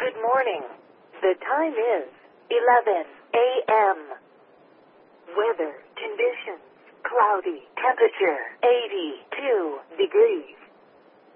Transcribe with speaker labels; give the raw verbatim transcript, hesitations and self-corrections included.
Speaker 1: Good morning. The time is eleven a m Weather conditions: cloudy. Temperature eighty-two degrees.